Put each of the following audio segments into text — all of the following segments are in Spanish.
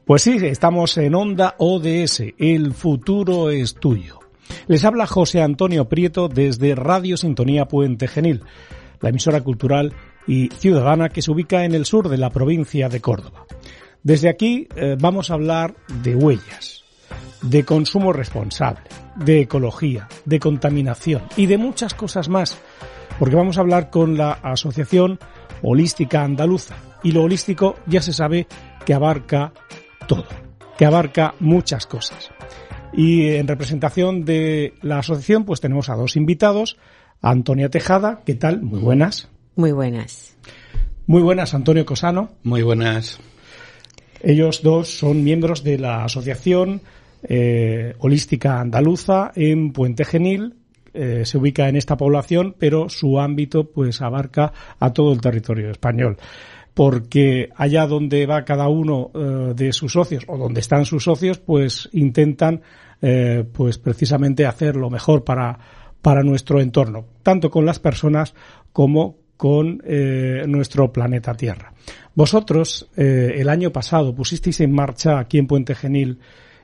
Pues sí, estamos en Onda ODS, el futuro es tuyo. Les habla José Antonio Prieto desde Radio Sintonía Puente Genil, la emisora cultural y ciudadana que se ubica en el sur de la provincia de Córdoba. Desde aquí vamos a hablar de huellas, de consumo responsable, de ecología, de contaminación y de muchas cosas más, porque vamos a hablar con la Asociación Holística Andaluza, y lo holístico ya se sabe que abarca todo, que abarca muchas cosas. Y en representación de la asociación pues tenemos a dos invitados, a Antonia Tejada, ¿qué tal? Muy buenas. Muy buenas. Muy buenas, Antonio Cosano. Muy buenas. Ellos dos son miembros de la Asociación Holística Andaluza en Puente Genil. Se ubica en esta población, pero su ámbito pues abarca a todo el territorio español. Porque allá donde va cada uno de sus socios o donde están sus socios, pues intentan pues precisamente hacer lo mejor para nuestro entorno, tanto con las personas como con nuestro planeta Tierra. Vosotros el año pasado pusisteis en marcha aquí en Puente Genil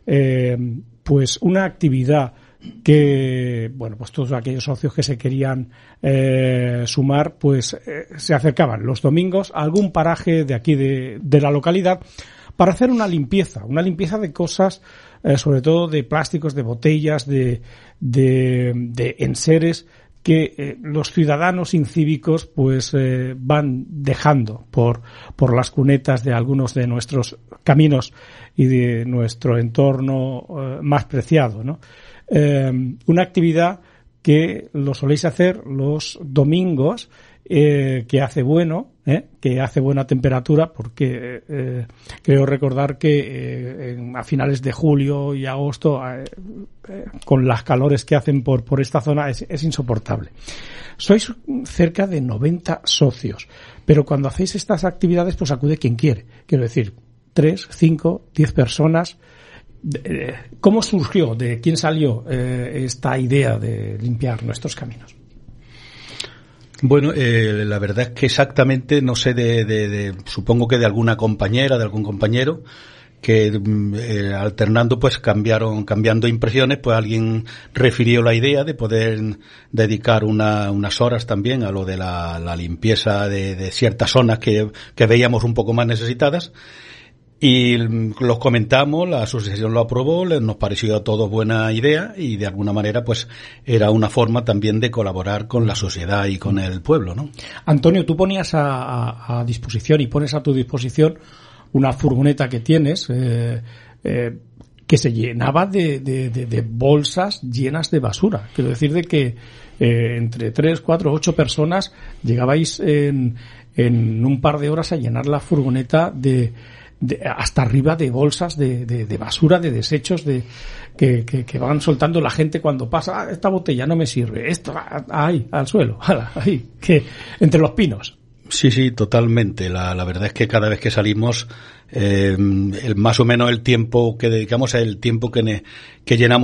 pues una actividad que, bueno, pues todos aquellos socios que se querían sumar, pues se acercaban los domingos a algún paraje de aquí de la localidad para hacer una limpieza de cosas, sobre todo de plásticos, de botellas, de enseres que los ciudadanos incívicos pues van dejando por las cunetas de algunos de nuestros caminos y de nuestro entorno más preciado, ¿no? Una actividad que lo soléis hacer los domingos, que hace bueno, que hace buena temperatura, porque creo recordar que a finales de julio y agosto, con las calores que hacen por esta zona, es insoportable. Sois cerca de 90 socios, pero cuando hacéis estas actividades, pues acude quien quiere. Quiero decir, 3, 5, 10 personas. ¿Cómo surgió? ¿De quién salió esta idea de limpiar nuestros caminos? Bueno, la verdad es que exactamente no sé supongo que de alguna compañera, de algún compañero, que alternando pues cambiando impresiones, pues alguien refirió la idea de poder dedicar unas horas también a lo de la limpieza de ciertas zonas que veíamos un poco más necesitadas. Y los comentamos, la asociación lo aprobó, nos pareció a todos buena idea y de alguna manera pues era una forma también de colaborar con la sociedad y con el pueblo, ¿no? Antonio, tú ponías a disposición y pones a tu disposición una furgoneta que tienes que se llenaba de bolsas llenas de basura. Quiero decir de que entre 3, 4, 8 personas llegabais en un par de horas a llenar la furgoneta hasta arriba de bolsas de basura, de desechos que van soltando la gente cuando pasa. Esta botella no me sirve, esto ahí al suelo, ahí, que entre los pinos. Sí, totalmente. La verdad es que cada vez que salimos, más o menos el tiempo que dedicamos es el tiempo que llenamos